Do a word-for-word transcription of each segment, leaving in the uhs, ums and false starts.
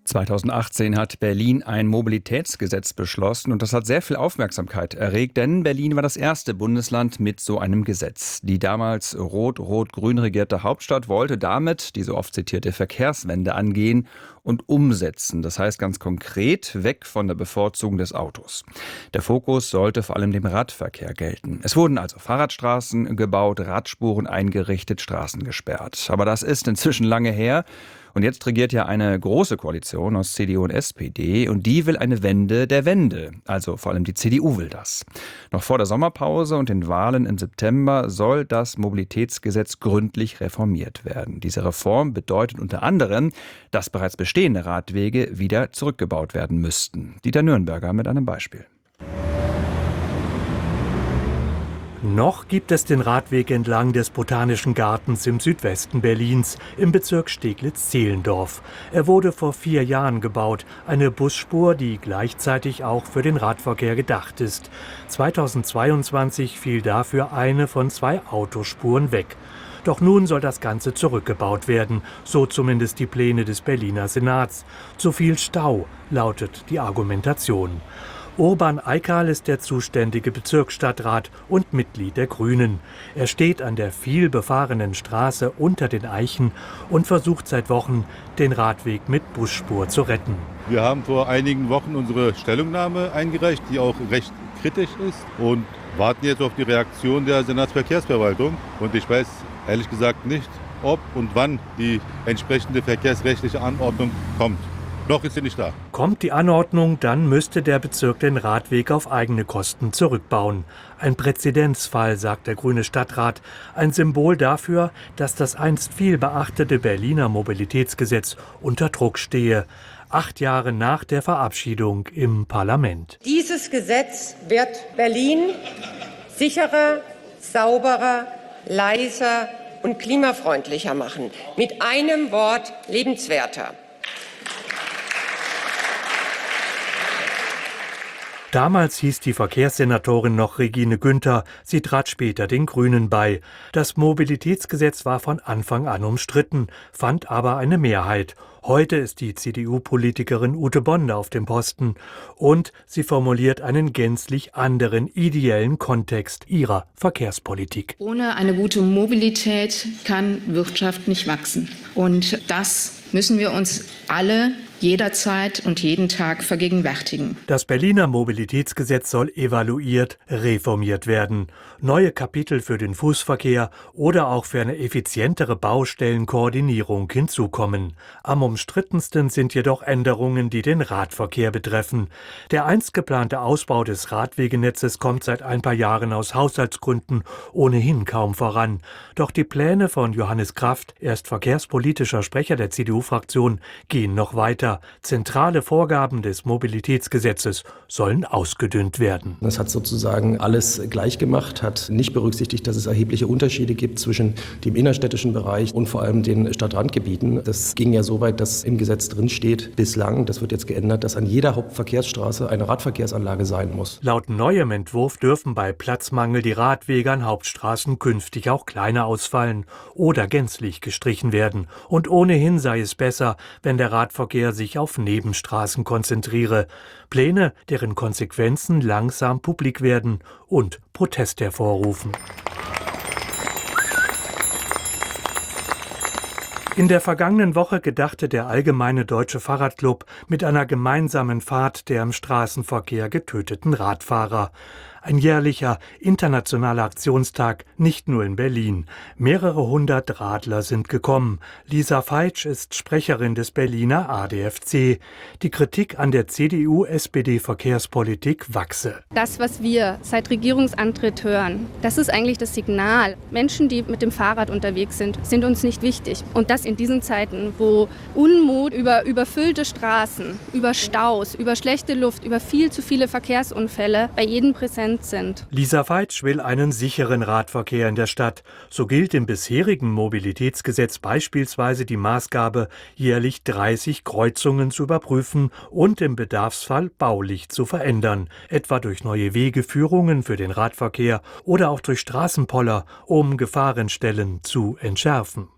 zweitausendachtzehn hat Berlin ein Mobilitätsgesetz beschlossen und das hat sehr viel Aufmerksamkeit erregt, denn Berlin war das erste Bundesland mit so einem Gesetz. Die damals rot-rot-grün regierte Hauptstadt wollte damit die so oft zitierte Verkehrswende angehen und umsetzen. Das heißt ganz konkret, weg von der Bevorzugung des Autos. Der Fokus sollte vor allem dem Radverkehr gelten. Es wurden also Fahrradstraßen gebaut, Radspuren eingerichtet, Straßen gesperrt. Aber das ist inzwischen lange her. Und jetzt regiert ja eine große Koalition aus C D U und S P D und die will eine Wende der Wende. Also vor allem die C D U will das. Noch vor der Sommerpause und den Wahlen im September soll das Mobilitätsgesetz gründlich reformiert werden. Diese Reform bedeutet unter anderem, dass bereits bestehende Radwege wieder zurückgebaut werden müssten. Dieter Nürnberger mit einem Beispiel. Noch gibt es den Radweg entlang des Botanischen Gartens im Südwesten Berlins, im Bezirk Steglitz-Zehlendorf. Er wurde vor vier Jahren gebaut, eine Busspur, die gleichzeitig auch für den Radverkehr gedacht ist. zweitausendzweiundzwanzig fiel dafür eine von zwei Autospuren weg. Doch nun soll das Ganze zurückgebaut werden, so zumindest die Pläne des Berliner Senats. Zu viel Stau, lautet die Argumentation. Urban Eikal ist der zuständige Bezirksstadtrat und Mitglied der Grünen. Er steht an der viel befahrenen Straße unter den Eichen und versucht seit Wochen, den Radweg mit Busspur zu retten. Wir haben vor einigen Wochen unsere Stellungnahme eingereicht, die auch recht kritisch ist, und warten jetzt auf die Reaktion der Senatsverkehrsverwaltung. Und ich weiß ehrlich gesagt nicht, ob und wann die entsprechende verkehrsrechtliche Anordnung kommt. Noch ist sie nicht da. Kommt die Anordnung, dann müsste der Bezirk den Radweg auf eigene Kosten zurückbauen. Ein Präzedenzfall, sagt der grüne Stadtrat. Ein Symbol dafür, dass das einst viel beachtete Berliner Mobilitätsgesetz unter Druck stehe. Acht Jahre nach der Verabschiedung im Parlament. Dieses Gesetz wird Berlin sicherer, sauberer, leiser und klimafreundlicher machen. Mit einem Wort: lebenswerter. Damals hieß die Verkehrssenatorin noch Regine Günther, sie trat später den Grünen bei. Das Mobilitätsgesetz war von Anfang an umstritten, fand aber eine Mehrheit. Heute ist die C D U-Politikerin Ute Bonde auf dem Posten und sie formuliert einen gänzlich anderen ideellen Kontext ihrer Verkehrspolitik. Ohne eine gute Mobilität kann Wirtschaft nicht wachsen. Und das müssen wir uns alle jederzeit und jeden Tag vergegenwärtigen. Das Berliner Mobilitätsgesetz soll evaluiert, reformiert werden. Neue Kapitel für den Fußverkehr oder auch für eine effizientere Baustellenkoordinierung hinzukommen. Am umstrittensten sind jedoch Änderungen, die den Radverkehr betreffen. Der einst geplante Ausbau des Radwegenetzes kommt seit ein paar Jahren aus Haushaltsgründen ohnehin kaum voran. Doch die Pläne von Johannes Kraft, erst verkehrspolitischer Sprecher der C D U-Fraktion, gehen noch weiter. Zentrale Vorgaben des Mobilitätsgesetzes sollen ausgedünnt werden. Das hat sozusagen alles gleich gemacht, hat nicht berücksichtigt, dass es erhebliche Unterschiede gibt zwischen dem innerstädtischen Bereich und vor allem den Stadtrandgebieten. Das ging ja so weit, dass im Gesetz drin steht bislang, das wird jetzt geändert, dass an jeder Hauptverkehrsstraße eine Radverkehrsanlage sein muss. Laut neuem Entwurf dürfen bei Platzmangel die Radwege an Hauptstraßen künftig auch kleiner ausfallen oder gänzlich gestrichen werden. Und ohnehin sei es besser, wenn der Radverkehr sich auf Nebenstraßen konzentriere. Pläne, deren Konsequenzen langsam publik werden und Protest hervorrufen. In der vergangenen Woche gedachte der Allgemeine Deutsche Fahrradclub mit einer gemeinsamen Fahrt der im Straßenverkehr getöteten Radfahrer. Ein jährlicher internationaler Aktionstag, nicht nur in Berlin. Mehrere hundert Radler sind gekommen. Lisa Feitsch ist Sprecherin des Berliner A D F C. Die Kritik an der C D U-S P D-Verkehrspolitik wachse. Das, was wir seit Regierungsantritt hören, das ist eigentlich das Signal. Menschen, die mit dem Fahrrad unterwegs sind, sind uns nicht wichtig. Und das in diesen Zeiten, wo Unmut über überfüllte Straßen, über Staus, über schlechte Luft, über viel zu viele Verkehrsunfälle bei jedem präsent sind. Lisa Feitsch will einen sicheren Radverkehr in der Stadt. So gilt im bisherigen Mobilitätsgesetz beispielsweise die Maßgabe, jährlich dreißig Kreuzungen zu überprüfen und im Bedarfsfall baulich zu verändern, etwa durch neue Wegeführungen für den Radverkehr oder auch durch Straßenpoller, um Gefahrenstellen zu entschärfen.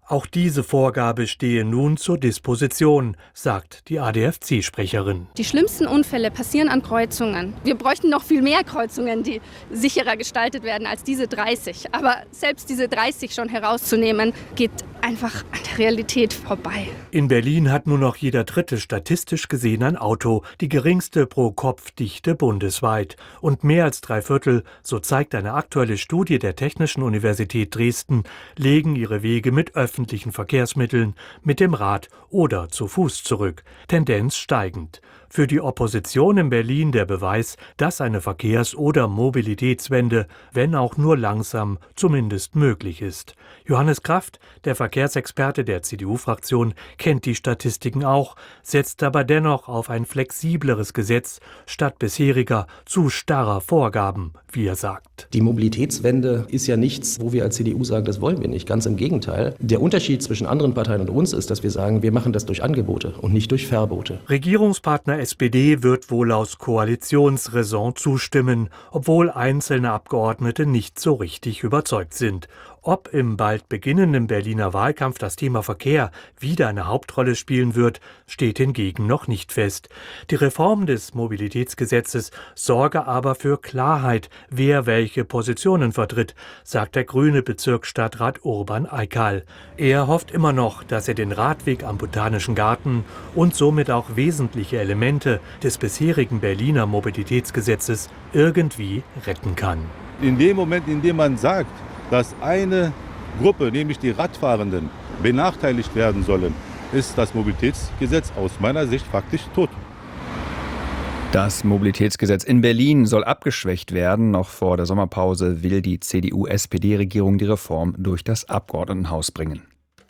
Auch diese Vorgabe stehe nun zur Disposition, sagt die A D F C-Sprecherin. Die schlimmsten Unfälle passieren an Kreuzungen. Wir bräuchten noch viel mehr Kreuzungen, die sicherer gestaltet werden als diese dreißig. Aber selbst diese dreißig schon herauszunehmen, geht einfach an der Realität vorbei. In Berlin hat nur noch jeder dritte statistisch gesehen ein Auto, die geringste Pro-Kopf-Dichte bundesweit. Und mehr als drei Viertel, so zeigt eine aktuelle Studie der Technischen Universität Dresden, legen ihre Wege mit öffentlichen Verkehrsmitteln, mit dem Rad oder zu Fuß zurück. Tendenz steigend. Für die Opposition in Berlin der Beweis, dass eine Verkehrs- oder Mobilitätswende, wenn auch nur langsam, zumindest möglich ist. Johannes Kraft, der Verkehrsexperte der C D U-Fraktion, kennt die Statistiken auch, setzt aber dennoch auf ein flexibleres Gesetz statt bisheriger, zu starrer Vorgaben, wie er sagt. Die Mobilitätswende ist ja nichts, wo wir als C D U sagen, das wollen wir nicht. Ganz im Gegenteil. Der Unterschied zwischen anderen Parteien und uns ist, dass wir sagen, wir machen das durch Angebote und nicht durch Verbote. Regierungspartner S P D wird wohl aus Koalitionsräson zustimmen, obwohl einzelne Abgeordnete nicht so richtig überzeugt sind. Ob im bald beginnenden Berliner Wahlkampf das Thema Verkehr wieder eine Hauptrolle spielen wird, steht hingegen noch nicht fest. Die Reform des Mobilitätsgesetzes sorge aber für Klarheit, wer welche Positionen vertritt, sagt der grüne Bezirksstadtrat Urban Eikal. Er hofft immer noch, dass er den Radweg am Botanischen Garten und somit auch wesentliche Elemente des bisherigen Berliner Mobilitätsgesetzes irgendwie retten kann. In dem Moment, in dem man sagt, dass eine Gruppe, nämlich die Radfahrenden, benachteiligt werden sollen, ist das Mobilitätsgesetz aus meiner Sicht faktisch tot. Das Mobilitätsgesetz in Berlin soll abgeschwächt werden. Noch vor der Sommerpause will die C D U-S P D-Regierung die Reform durch das Abgeordnetenhaus bringen.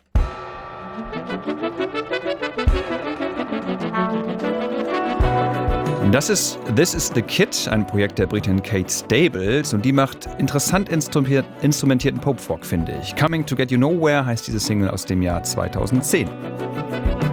Das ist This is the Kid, ein Projekt der Britin Kate Stables, und die macht interessant instrumentierten Pop-Folk, finde ich. Coming to Get You Nowhere heißt diese Single aus dem Jahr zweitausendzehn.